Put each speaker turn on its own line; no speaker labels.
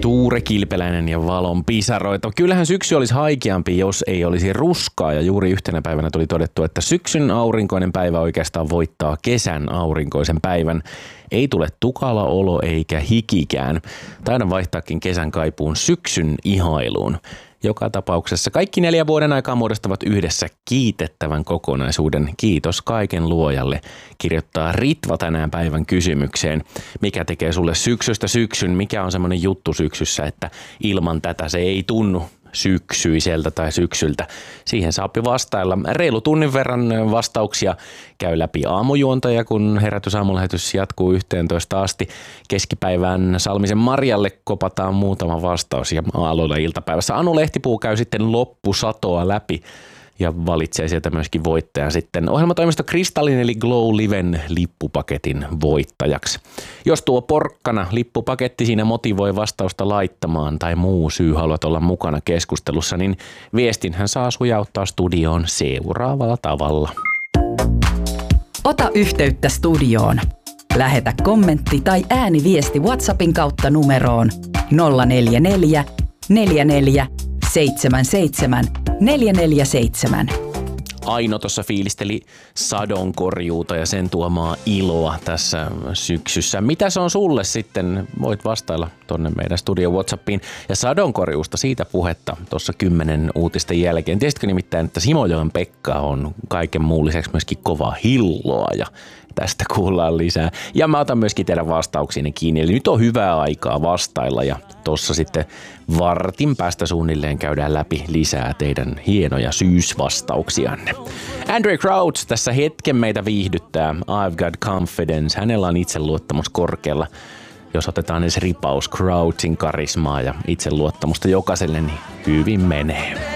Tuure Kilpeläinen ja valon pisaroita. Kyllähän syksy olisi haikeampi, jos ei olisi ruskaa. Ja juuri yhtenä päivänä tuli todettu, että syksyn aurinkoinen päivä oikeastaan voittaa kesän aurinkoisen päivän. Ei tule tukala olo eikä hikikään. Taidan vaihtaakin kesän kaipuun syksyn ihailuun. Joka tapauksessa kaikki 4 vuoden aikaa muodostavat yhdessä kiitettävän kokonaisuuden. Kiitos kaiken luojalle, kirjoittaa Ritva tänään päivän kysymykseen. Mikä tekee sulle syksystä syksyn? Mikä on semmoinen juttu syksyssä, että ilman tätä se ei tunnu syksyiseltä tai syksyltä? Siihen saapi vastailla. Reilu tunnin verran vastauksia käy läpi aamujuontaja, kun herätysaamulähetys jatkuu 11 asti. Keskipäivään Salmisen Marjalle kopataan muutama vastaus ja aloilla iltapäivässä Anu Lehtipuu käy sitten loppusatoa läpi ja valitsee sieltä myöskin voittajan sitten ohjelmatoimisto Kristallin eli Glow Liven lippupaketin voittajaksi. Jos tuo porkkana lippupaketti siinä motivoi vastausta laittamaan tai muu syy haluat olla mukana keskustelussa, niin viestinhän saa sujauttaa studioon seuraavalla tavalla.
Ota yhteyttä studioon. Lähetä kommentti tai ääniviesti WhatsAppin kautta numeroon 044 44 77 447.
Aino tuossa fiilisteli sadonkorjuuta ja sen tuomaa iloa tässä syksyssä. Mitä se on sulle sitten? Voit vastailla tonne meidän studio WhatsAppiin. Ja sadonkorjuusta siitä puhetta tuossa 10 uutisten jälkeen. Tiesitkö nimittäin, että Simojoen Pekka on kaiken muun lisäksi myöskin kova hilloa ja tästä kuullaan lisää. Ja mä otan myöskin teidän vastauksiinne kiinni. Eli nyt on hyvää aikaa vastailla ja tossa sitten vartin päästä suunnilleen käydään läpi lisää teidän hienoja syysvastauksianne. Andre Crouch tässä hetken meitä viihdyttää. I've got confidence. Hänellä on itseluottamus korkealla. Jos otetaan edes ripaus Crouchin karismaa ja itseluottamusta jokaiselle, niin hyvin menee.